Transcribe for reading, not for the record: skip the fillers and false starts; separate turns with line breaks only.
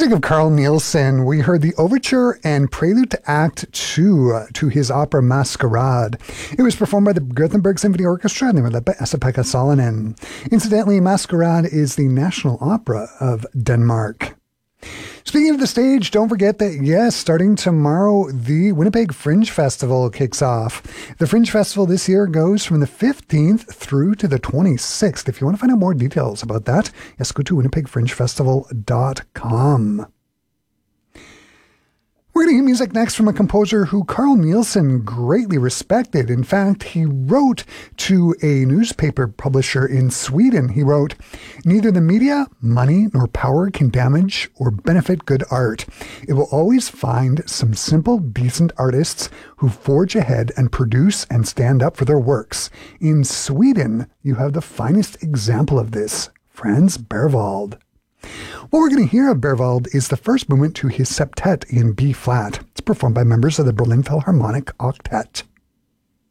music of Carl Nielsen, we heard the overture and prelude to Act 2 to his opera Masquerade. It was performed by the Gothenburg Symphony Orchestra and they were led by Esa-Pekka Salonen. Incidentally, Masquerade is the national opera of Denmark. Speaking of the stage, don't forget that, yes, starting tomorrow, the Winnipeg Fringe Festival kicks off. The Fringe Festival this year goes from the 15th through to the 26th. If you want to find out more details about that, yes, go to winnipegfringefestival.com. We're going to hear music next from a composer who Carl Nielsen greatly respected. In fact, he wrote to a newspaper publisher in Sweden. He wrote, "Neither the media, money, nor power can damage or benefit good art. It will always find some simple, decent artists who forge ahead and produce and stand up for their works. In Sweden, you have the finest example of this, Franz Berwald." What we're going to hear of Berwald is the first movement to his septet in B-flat. It's performed by members of the Berlin Philharmonic Octet.